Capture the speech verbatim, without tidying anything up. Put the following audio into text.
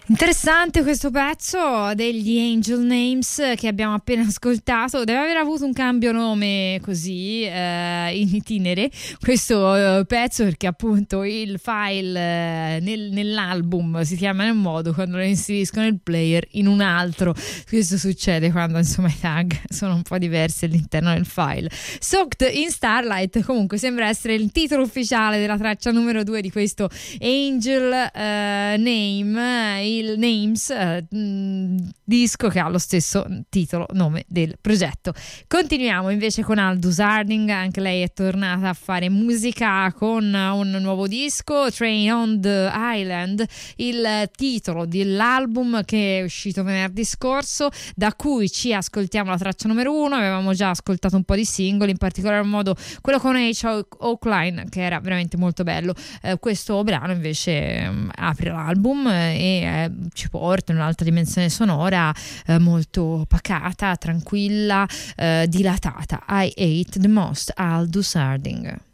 Interessante questo pezzo degli Angel Names che abbiamo appena ascoltato. Deve aver avuto un cambio nome così eh, in itinere questo eh, pezzo, perché appunto il file eh, nel, nell'album si chiama in un modo, quando lo inseriscono nel player in un altro. Questo succede quando insomma i tag sono un po' diversi all'interno del file. Soaked in Starlight comunque sembra essere il titolo ufficiale della traccia numero due di questo Angel eh, Name, il Names, eh, disco che ha lo stesso titolo, nome del progetto. Continuiamo invece con Aldous Harding, anche lei è tornata a fare musica con un nuovo disco, Train on the Island, il titolo dell'album che è uscito venerdì scorso, da cui ci ascoltiamo la traccia numero uno. Avevamo già ascoltato un po' di singoli, in particolar modo quello con H. Oakline, che era veramente molto bello. Eh, questo brano invece eh, apre l'album e eh, ci porta in un'altra dimensione sonora eh, molto pacata, tranquilla, eh, dilatata. I Hate the Most, Aldous Harding.